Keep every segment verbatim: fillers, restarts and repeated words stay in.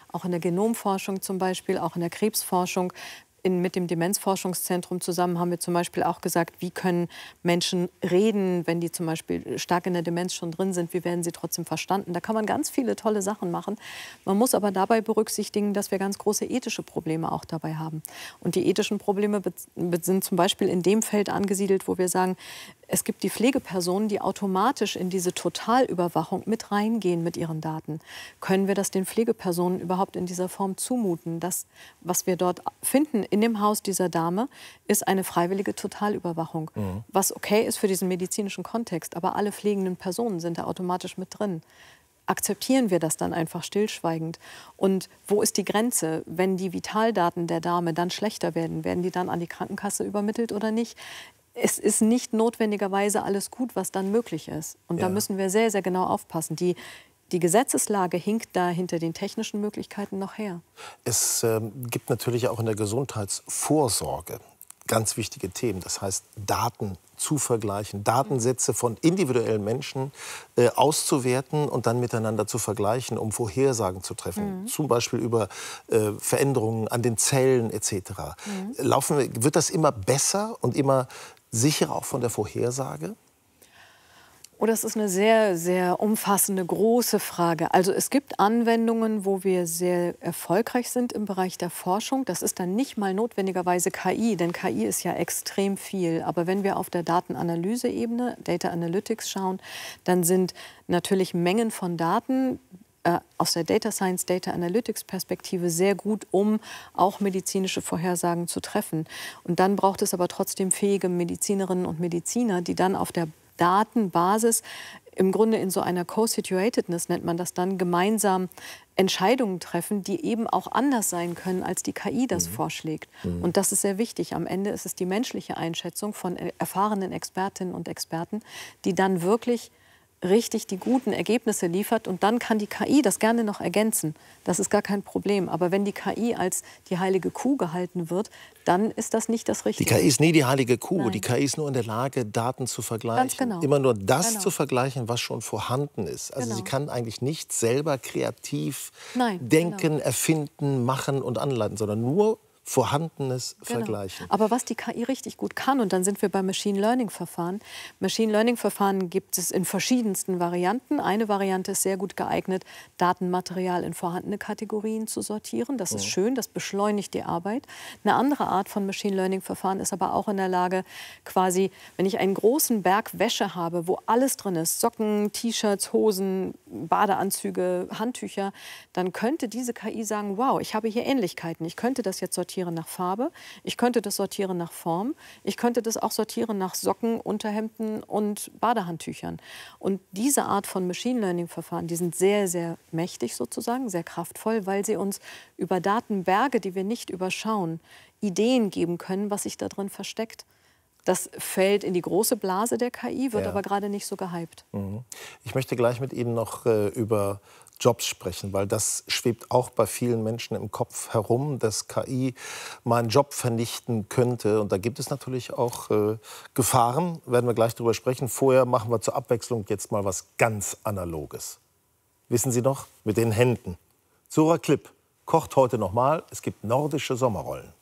auch in der Genomforschung zum Beispiel, auch in der Krebsforschung. In, mit dem Demenzforschungszentrum zusammen haben wir zum Beispiel auch gesagt, wie können Menschen reden, wenn die zum Beispiel stark in der Demenz schon drin sind, wie werden sie trotzdem verstanden. Da kann man ganz viele tolle Sachen machen. Man muss aber dabei berücksichtigen, dass wir ganz große ethische Probleme auch dabei haben. Und die ethischen Probleme sind zum Beispiel in dem Feld angesiedelt, wo wir sagen, es gibt die Pflegepersonen, die automatisch in diese Totalüberwachung mit reingehen mit ihren Daten. Können wir das den Pflegepersonen überhaupt in dieser Form zumuten? Das, was wir dort finden in dem Haus dieser Dame, ist eine freiwillige Totalüberwachung. Mhm. Was okay ist für diesen medizinischen Kontext, aber alle pflegenden Personen sind da automatisch mit drin. Akzeptieren wir das dann einfach stillschweigend? Und wo ist die Grenze, wenn die Vitaldaten der Dame dann schlechter werden? Werden die dann an die Krankenkasse übermittelt oder nicht? Es ist nicht notwendigerweise alles gut, was dann möglich ist. Und ja. da müssen wir sehr, sehr genau aufpassen. Die, die Gesetzeslage hinkt da hinter den technischen Möglichkeiten noch her. Es äh, gibt natürlich auch in der Gesundheitsvorsorge ganz wichtige Themen. Das heißt, Daten zu vergleichen, Datensätze von individuellen Menschen äh, auszuwerten und dann miteinander zu vergleichen, um Vorhersagen zu treffen. Mhm. Zum Beispiel über äh, Veränderungen an den Zellen et cetera. Mhm. Laufen wir, wird das immer besser und immer sicherer auch von der Vorhersage? Oh, das ist eine sehr, sehr umfassende, große Frage. Also es gibt Anwendungen, wo wir sehr erfolgreich sind im Bereich der Forschung. Das ist dann nicht mal notwendigerweise K I, denn K I ist ja extrem viel. Aber wenn wir auf der Datenanalyseebene, Data Analytics schauen, dann sind natürlich Mengen von Daten äh, aus der Data Science, Data Analytics Perspektive sehr gut, um auch medizinische Vorhersagen zu treffen. Und dann braucht es aber trotzdem fähige Medizinerinnen und Mediziner, die dann auf der Datenbasis im Grunde in so einer Co-Situatedness, nennt man das dann, gemeinsam Entscheidungen treffen, die eben auch anders sein können, als die K I das mhm. vorschlägt. Mhm. Und das ist sehr wichtig. Am Ende ist es die menschliche Einschätzung von erfahrenen Expertinnen und Experten, die dann wirklich richtig die guten Ergebnisse liefert. Und dann kann die K I das gerne noch ergänzen. Das ist gar kein Problem. Aber wenn die K I als die heilige Kuh gehalten wird, dann ist das nicht das Richtige. Die K I ist nie die heilige Kuh. Nein. Die K I ist nur in der Lage, Daten zu vergleichen. Ganz genau. Immer nur das genau. zu vergleichen, was schon vorhanden ist. Also genau. sie kann eigentlich nicht selber kreativ Nein, denken, genau. erfinden, machen und anleiten, sondern nur Vorhandenes genau. vergleichen. Aber was die K I richtig gut kann, und dann sind wir bei Machine Learning-Verfahren. Machine Learning-Verfahren gibt es in verschiedensten Varianten. Eine Variante ist sehr gut geeignet, Datenmaterial in vorhandene Kategorien zu sortieren. Das ist mhm. schön, das beschleunigt die Arbeit. Eine andere Art von Machine Learning-Verfahren ist aber auch in der Lage, quasi, wenn ich einen großen Berg Wäsche habe, wo alles drin ist, Socken, T-Shirts, Hosen, Badeanzüge, Handtücher, dann könnte diese K I sagen, wow, ich habe hier Ähnlichkeiten. Ich könnte das jetzt sortieren nach Farbe, ich könnte das sortieren nach Form, ich könnte das auch sortieren nach Socken, Unterhemden und Badehandtüchern. Und diese Art von Machine Learning-Verfahren, die sind sehr, sehr mächtig sozusagen, sehr kraftvoll, weil sie uns über Datenberge, die wir nicht überschauen, Ideen geben können, was sich da drin versteckt. Das fällt in die große Blase der K I, wird ja. aber gerade nicht so gehypt. Mhm. Ich möchte gleich mit Ihnen noch äh, über Jobs sprechen, weil das schwebt auch bei vielen Menschen im Kopf herum, dass K I mal einen Job vernichten könnte. Und da gibt es natürlich auch äh, Gefahren, werden wir gleich drüber sprechen. Vorher machen wir zur Abwechslung jetzt mal was ganz Analoges. Wissen Sie noch? Mit den Händen. Zora Klipp kocht heute noch mal. Es gibt nordische Sommerrollen.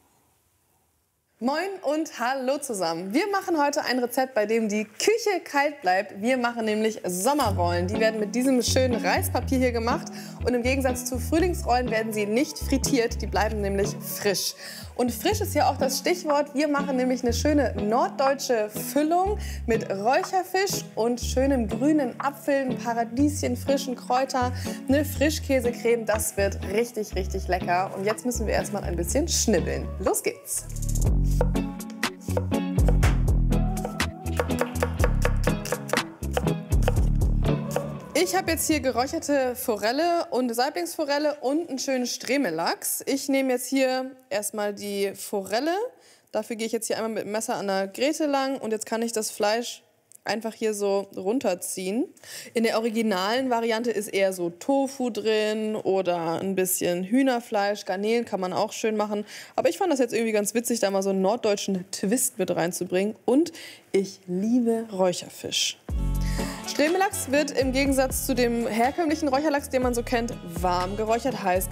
Moin und hallo zusammen. Wir machen heute ein Rezept, bei dem die Küche kalt bleibt. Wir machen nämlich Sommerrollen. Die werden mit diesem schönen Reispapier hier gemacht. Und im Gegensatz zu Frühlingsrollen werden sie nicht frittiert. Die bleiben nämlich frisch. Und frisch ist hier auch das Stichwort. Wir machen nämlich eine schöne norddeutsche Füllung mit Räucherfisch und schönem grünen Apfel, Paradieschen, frischen Kräuter, eine Frischkäsecreme. Das wird richtig, richtig lecker. Und jetzt müssen wir erstmal ein bisschen schnibbeln. Los geht's! Ich habe jetzt hier geräucherte Forelle und Saiblingsforelle und einen schönen Stremellachs. Ich nehme jetzt hier erstmal die Forelle. Dafür gehe ich jetzt hier einmal mit dem Messer an der Gräte lang und jetzt kann ich das Fleisch einfach hier so runterziehen. In der originalen Variante ist eher so Tofu drin oder ein bisschen Hühnerfleisch, Garnelen kann man auch schön machen. Aber ich fand das jetzt irgendwie ganz witzig, da mal so einen norddeutschen Twist mit reinzubringen. Und ich liebe Räucherfisch. Stremellachs wird im Gegensatz zu dem herkömmlichen Räucherlachs, den man so kennt, warm geräuchert, heiß